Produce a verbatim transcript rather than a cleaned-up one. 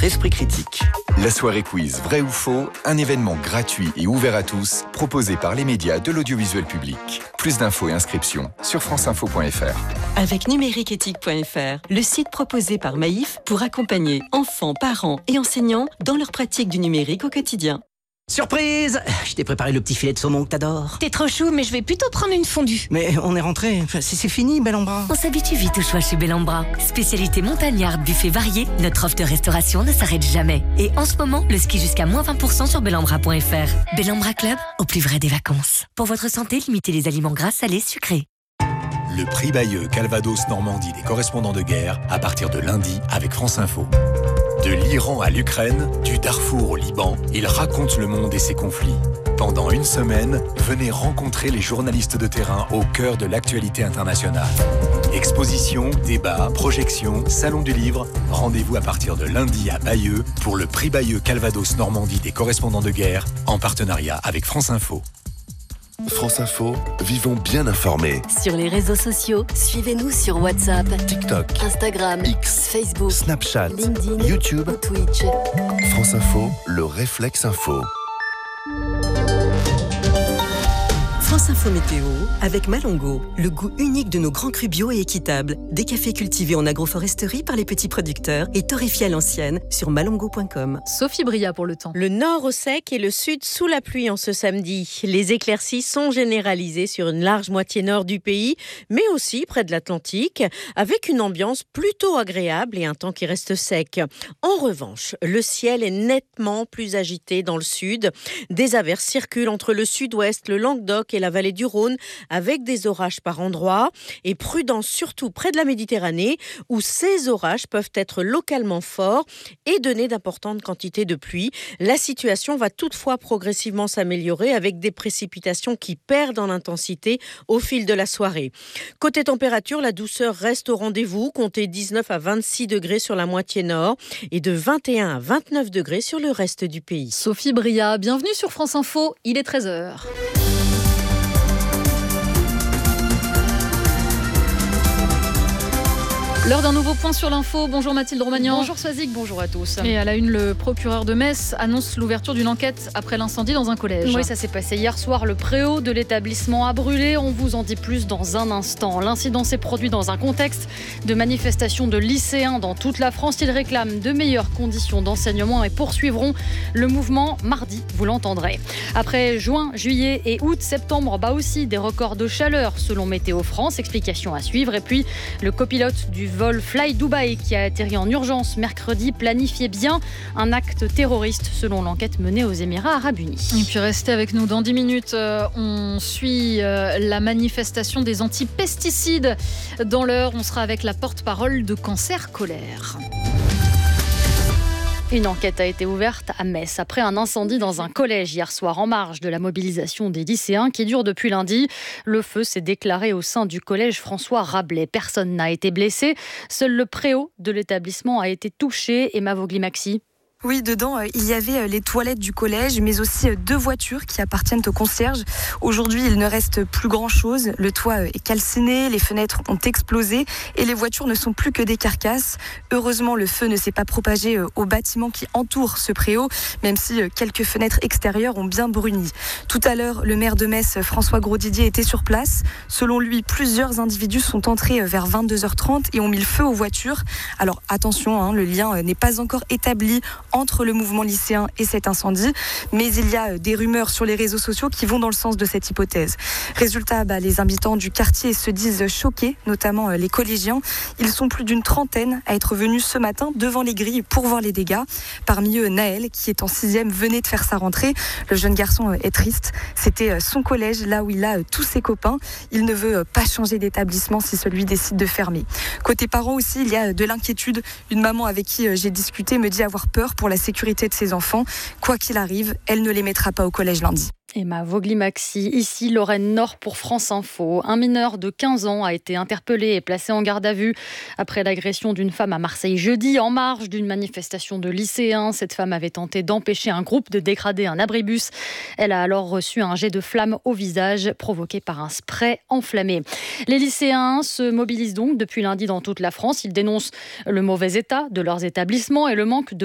l'esprit critique. La soirée quiz Vrai ou Faux, un événement gratuit et ouvert à tous, proposé par les médias de l'audiovisuel public. Plus d'infos et inscriptions sur franceinfo point f r. Avec numériqueéthique point f r, le site proposé par Maïf pour accompagner enfants, parents et enseignants dans leur pratique du numérique au quotidien. Surprise! Je t'ai préparé le petit filet de saumon que t'adores. T'es trop chou, mais je vais plutôt prendre une fondue. Mais on est rentré, c'est, c'est fini, Bel en Bras. On s'habitue vite au choix chez Bel en Bras. Spécialité montagnarde, buffet varié, notre offre de restauration ne s'arrête jamais. Et en ce moment, le ski jusqu'à moins vingt pour cent sur bel en bras point f r. Bel en Bras Club, au plus vrai des vacances. Pour votre santé, limitez les aliments gras, salés, sucrés. Le prix Bayeux Calvados Normandie des correspondants de guerre à partir de lundi avec France Info. De l'Iran à l'Ukraine, du Darfour au Liban, ils racontent le monde et ses conflits. Pendant une semaine, venez rencontrer les journalistes de terrain au cœur de l'actualité internationale. Expositions, débats, projections, salon du livre. Rendez-vous à partir de lundi à Bayeux pour le prix Bayeux Calvados Normandie des correspondants de guerre en partenariat avec France Info. France Info, vivons bien informés. Sur les réseaux sociaux, suivez-nous sur WhatsApp, TikTok, Instagram, X, Facebook, Snapchat, LinkedIn, YouTube, ou Twitch. France Info, le réflexe info. France Info Météo avec Malongo, le goût unique de nos grands crus bio et équitables. Des cafés cultivés en agroforesterie par les petits producteurs et torréfiés à l'ancienne sur malongo point com. Sophie Bria pour le temps. Le nord au sec et le sud sous la pluie en ce samedi. Les éclaircies sont généralisées sur une large moitié nord du pays, mais aussi près de l'Atlantique, avec une ambiance plutôt agréable et un temps qui reste sec. En revanche, le ciel est nettement plus agité dans le sud. Des averses circulent entre le sud-ouest, le Languedoc et la vallée du Rhône, avec des orages par endroits. Et prudence surtout près de la Méditerranée, où ces orages peuvent être localement forts et donner d'importantes quantités de pluie. La situation va toutefois progressivement s'améliorer avec des précipitations qui perdent en intensité au fil de la soirée. Côté température, la douceur reste au rendez-vous. Comptez dix-neuf à vingt-six degrés sur la moitié nord et de vingt et un à vingt-neuf degrés sur le reste du pays. Sophie Bria, bienvenue sur France Info, il est treize heures. L'heure d'un nouveau point sur l'info. Bonjour Mathilde Romagnan. Bonjour Soazic, bonjour à tous. Et à la une, le procureur de Metz annonce l'ouverture d'une enquête après l'incendie dans un collège. Oui, ça s'est passé hier soir. Le préau de l'établissement a brûlé. On vous en dit plus dans un instant. L'incident s'est produit dans un contexte de manifestation de lycéens dans toute la France. Ils réclament de meilleures conditions d'enseignement et poursuivront le mouvement mardi, vous l'entendrez. Après juin, juillet et août, septembre, bah aussi des records de chaleur selon Météo France. Explication à suivre. Et puis, le copilote du vol Fly Dubai qui a atterri en urgence mercredi planifiait bien un acte terroriste selon l'enquête menée aux Émirats Arabes Unis. Et puis restez avec nous dans dix minutes. Euh, on suit euh, la manifestation des anti-pesticides. Dans l'heure, on sera avec la porte-parole de Cancer Colère. Une enquête a été ouverte à Metz après un incendie dans un collège hier soir en marge de la mobilisation des lycéens qui dure depuis lundi. Le feu s'est déclaré au sein du collège François Rabelais. Personne n'a été blessé. Seul le préau de l'établissement a été touché. Emma Vogli-Maxi. Oui, dedans, euh, il y avait euh, les toilettes du collège, mais aussi euh, deux voitures qui appartiennent au concierge. Aujourd'hui, il ne reste plus grand-chose. Le toit euh, est calciné, les fenêtres ont explosé et les voitures ne sont plus que des carcasses. Heureusement, le feu ne s'est pas propagé euh, au bâtiment qui entoure ce préau, même si euh, quelques fenêtres extérieures ont bien bruni. Tout à l'heure, le maire de Metz, François Grosdidier, était sur place. Selon lui, plusieurs individus sont entrés euh, vers vingt-deux heures trente et ont mis le feu aux voitures. Alors attention, hein, le lien euh, n'est pas encore établi entre le mouvement lycéen et cet incendie, mais il y a des rumeurs sur les réseaux sociaux qui vont dans le sens de cette hypothèse. Résultat, bah, les habitants du quartier se disent choqués, notamment les collégiens. Ils sont plus d'une trentaine à être venus ce matin devant les grilles pour voir les dégâts. Parmi eux, Naël, qui est en sixième, venait de faire sa rentrée. Le jeune garçon est triste. C'était son collège, là où il a tous ses copains. Il ne veut pas changer d'établissement si celui décide de fermer. Côté parents aussi, il y a de l'inquiétude. Une maman avec qui j'ai discuté me dit avoir peur pour la sécurité de ses enfants. Quoi qu'il arrive, elle ne les mettra pas au collège lundi. Emma Vogli-Maxi, ici Lorraine Nord pour France Info. Un mineur de quinze ans a été interpellé et placé en garde à vue après l'agression d'une femme à Marseille jeudi en marge d'une manifestation de lycéens. Cette femme avait tenté d'empêcher un groupe de dégrader un abribus. Elle a alors reçu un jet de flamme au visage provoqué par un spray enflammé. Les lycéens se mobilisent donc depuis lundi dans toute la France. Ils dénoncent le mauvais état de leurs établissements et le manque de